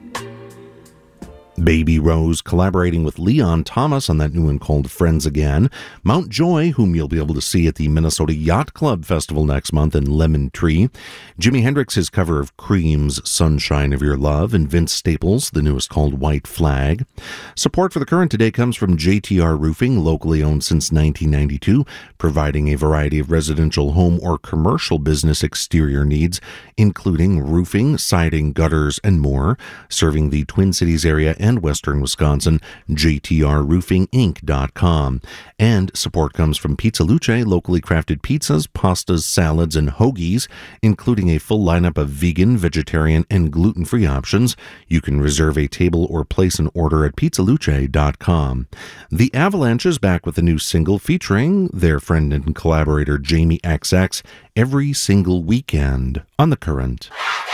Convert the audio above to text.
Baby Rose collaborating with Leon Thomas on that new one called Friends Again. Mount Joy, whom you'll be able to see at the Minnesota Yacht Club Festival next month in Lemon Tree. Jimi Hendrix, his cover of Cream's Sunshine of Your Love. And Vince Staples, the newest called White Flag. Support for the current today comes from JTR Roofing, locally owned since 1992, providing a variety of residential home or commercial business exterior needs, including roofing, siding, gutters, and more, serving the Twin Cities area and western Wisconsin. JTRRoofingInc.com. And support comes from Pizza Luce, locally crafted pizzas, pastas, salads, and hoagies, including a full lineup of vegan, vegetarian, and gluten-free options. You can reserve a table or place an order at pizzaluce.com. The Avalanche is back with a new single featuring their friend and collaborator Jamie XX, Every Single Weekend, on The Current.